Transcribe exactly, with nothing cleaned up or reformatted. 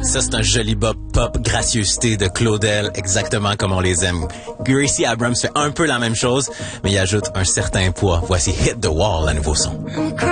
Ça, c'est un joli bop pop gracieuseté de Claudel, exactement comme on les aime. Gracie Abrams fait un peu la même chose, mais il ajoute un certain poids. Voici Hit the Wall, un nouveau son.